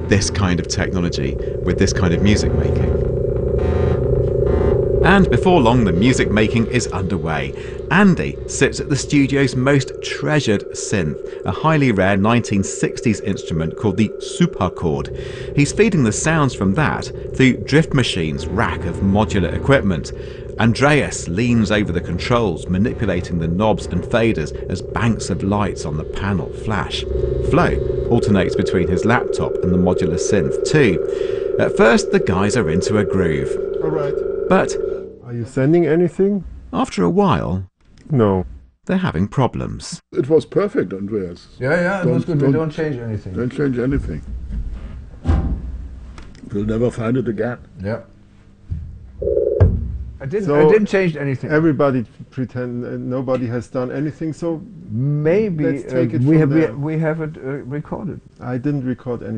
this kind of technology with this kind of music making. And before long, the music making is underway. Andy sits at the studio's most treasured synth, a highly rare 1960s instrument called the Superchord. He's feeding the sounds from that through Drift Machine's rack of modular equipment. Andreas leans over the controls, manipulating the knobs and faders as banks of lights on the panel flash. Flo alternates between his laptop and the modular synth too. At first, the guys are into a groove. All right. But Are you sending anything? after a while, No. they're having problems. It was perfect, Andreas. Yeah, it was good. We Don't- don't change anything. Don't change anything. We'll never find it again. Yeah. I didn't So change anything. Everybody pretend nobody has done anything, so Maybe let's take it we from there. have it recorded. I didn't record anything.